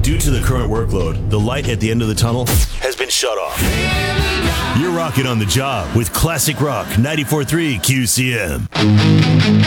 Due to the current workload, the light at the end of the tunnel has been shut off. You're rocking on the job with Classic Rock 94.3 QCM.